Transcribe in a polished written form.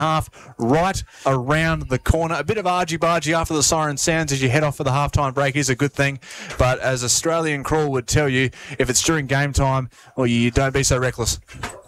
half right around the corner. A bit of argy-bargy after the siren sounds as you head off for the halftime break is a good thing. But as Australian Crawl would tell you, if it's during game time, well, you don't be so reckless.